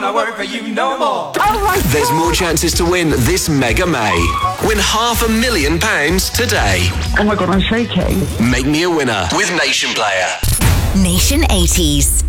wanna work for you no more. Oh my God. There's more chances to win this Mega May. Win £500,000 today. Oh my God, I'm shaking. Make me a winner with Nation Player. Nation 80s.